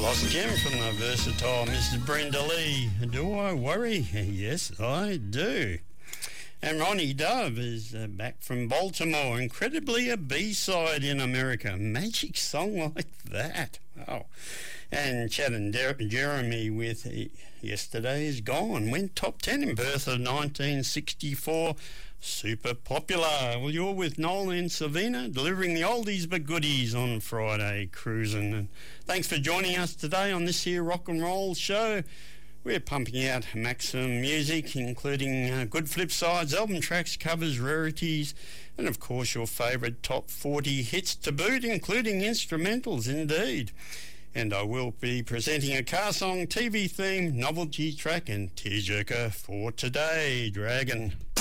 lost gem from the versatile Mrs. Brenda Lee. Do I worry? Yes, I do. And Ronnie Dove is back from Baltimore. Incredibly a B-side in America. Magic song like that. Wow. And Chad and Jeremy with Yesterday Is Gone. Went top 10 in Perth of 1964. Super popular. Well, you're with Noel and Savina, delivering the oldies but goodies on Friday cruising. And thanks for joining us today on this here rock and roll show. We're pumping out maximum music, including good flip sides, album tracks, covers, rarities, and of course your favourite top 40 hits to boot, including instrumentals indeed. And I will be presenting a car song, TV theme, novelty track and tearjerker for today, Dragon.